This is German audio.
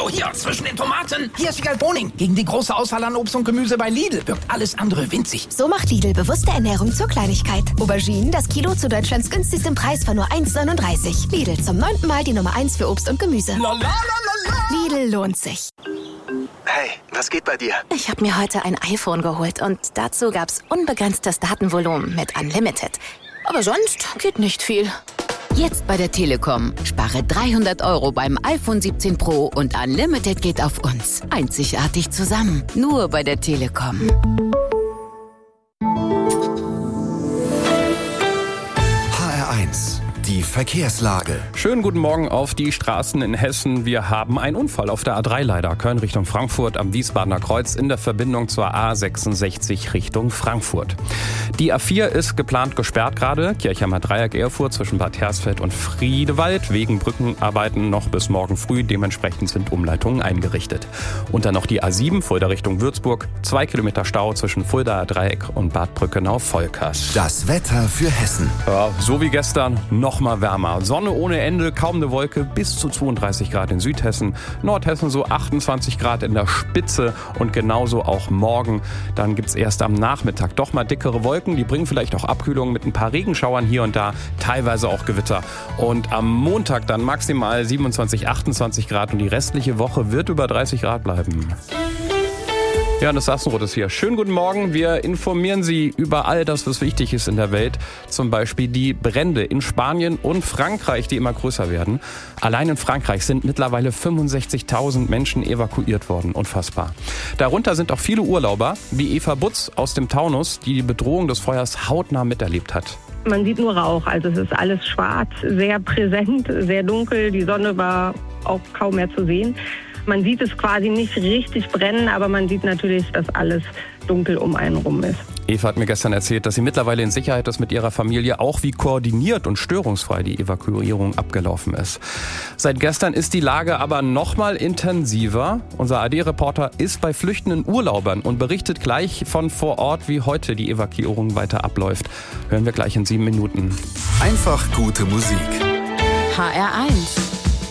Hallo, hier, zwischen den Tomaten. Hier ist Wiegald Boning. Gegen die große Auswahl an Obst und Gemüse bei Lidl wirkt alles andere winzig. So macht Lidl bewusste Ernährung zur Kleinigkeit. Auberginen, das Kilo zu Deutschlands günstigstem Preis von nur 1,39. Lidl, zum 9. Mal die Nummer 1 für Obst und Gemüse. Lidl lohnt sich. Hey, was geht bei dir? Ich habe mir heute ein iPhone geholt und dazu gab's unbegrenztes Datenvolumen mit Unlimited. Aber sonst geht nicht viel. Jetzt bei der Telekom. Spare 300 € beim iPhone 17 Pro und Unlimited geht auf uns. Einzigartig zusammen. Nur bei der Telekom. HR1, die Verkehrslage. Schönen guten Morgen auf die Straßen in Hessen. Wir haben einen Unfall auf der A3 leider. Köln Richtung Frankfurt am Wiesbadener Kreuz in der Verbindung zur A66 Richtung Frankfurt. Die A4 ist geplant gesperrt gerade. Kirchheimer Dreieck Erfurt zwischen Bad Hersfeld und Friedewald. Wegen Brückenarbeiten noch bis morgen früh. Dementsprechend sind Umleitungen eingerichtet. Und dann noch die A7 Fulda Richtung Würzburg. 2 Kilometer Stau zwischen Fuldaer Dreieck und Bad Brückenau-Volkers. Das Wetter für Hessen. Ja, so wie gestern, noch mal wärmer. Sonne ohne Ende, kaum eine Wolke, bis zu 32 Grad in Südhessen. Nordhessen so 28 Grad in der Spitze und genauso auch morgen. Dann gibt's erst am Nachmittag doch mal dickere Wolken. Die bringen vielleicht auch Abkühlung mit ein paar Regenschauern hier und da, teilweise auch Gewitter. Und am Montag dann maximal 27, 28 Grad und die restliche Woche wird über 30 Grad bleiben. Ja, das Sassenroth ist hier. Schönen guten Morgen. Wir informieren Sie über all das, was wichtig ist in der Welt. Zum Beispiel die Brände in Spanien und Frankreich, die immer größer werden. Allein in Frankreich sind mittlerweile 65.000 Menschen evakuiert worden. Unfassbar. Darunter sind auch viele Urlauber, wie Eva Butz aus dem Taunus, die die Bedrohung des Feuers hautnah miterlebt hat. Man sieht nur Rauch, also es ist alles schwarz, sehr präsent, sehr dunkel. Die Sonne war auch kaum mehr zu sehen. Man sieht es quasi nicht richtig brennen, aber man sieht natürlich, dass alles dunkel um einen rum ist. Eva hat mir gestern erzählt, dass sie mittlerweile in Sicherheit ist mit ihrer Familie, auch wie koordiniert und störungsfrei die Evakuierung abgelaufen ist. Seit gestern ist die Lage aber noch mal intensiver. Unser AD-Reporter ist bei flüchtenden Urlaubern und berichtet gleich von vor Ort, wie heute die Evakuierung weiter abläuft. Hören wir gleich in 7 Minuten. Einfach gute Musik. HR1.